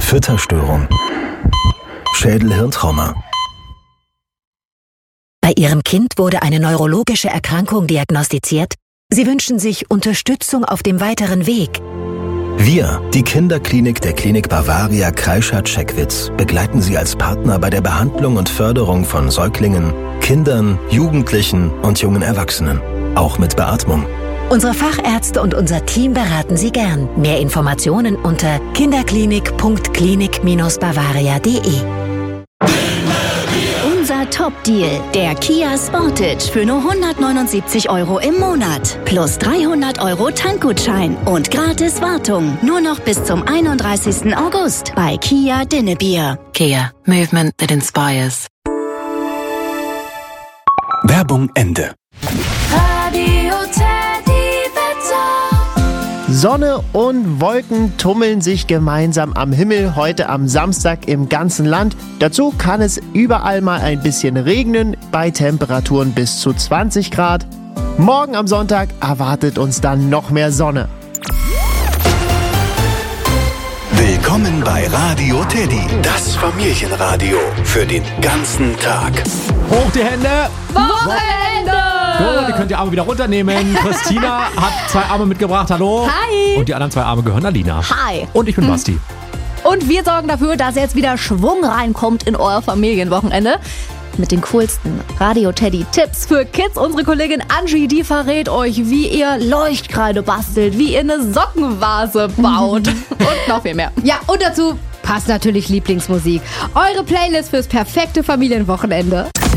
Fütterstörung, Schädel-Hirntrauma. Bei Ihrem Kind wurde eine neurologische Erkrankung diagnostiziert. Sie wünschen sich Unterstützung auf dem weiteren Weg. Wir, die Kinderklinik der Klinik Bavaria Kreischath-Checkwitz, begleiten Sie als Partner bei der Behandlung und Förderung von Säuglingen, Kindern, Jugendlichen und jungen Erwachsenen, auch mit Beatmung. Unsere Fachärzte und unser Team beraten Sie gern. Mehr Informationen unter kinderklinik.klinik-bavaria.de. Unser Top-Deal, der Kia Sportage für nur 179 € im Monat. Plus 300 € Tankgutschein und gratis Wartung. Nur noch bis zum 31. August bei Kia Dinnebier. Kia, movement that inspires. Werbung Ende. Sonne und Wolken tummeln sich gemeinsam am Himmel heute am Samstag im ganzen Land. Dazu kann es überall mal ein bisschen regnen, bei Temperaturen bis zu 20 Grad. Morgen am Sonntag erwartet uns dann noch mehr Sonne. Willkommen bei Radio Teddy, das Familienradio für den ganzen Tag. Hoch die Hände! Wochenende! Gut, ihr könnt die Arme wieder runternehmen. Christina hat 2 Arme mitgebracht, hallo. Hi! Und die anderen 2 Arme gehören Alina. Hi! Und ich bin Basti. Und wir sorgen dafür, dass jetzt wieder Schwung reinkommt in euer Familienwochenende. Mit den coolsten Radio-Teddy-Tipps für Kids. Unsere Kollegin Angie, die verrät euch, wie ihr Leuchtkreide bastelt, wie ihr eine Sockenvase baut und noch viel mehr. Ja, und dazu passt natürlich Lieblingsmusik. Eure Playlist fürs perfekte Familienwochenende.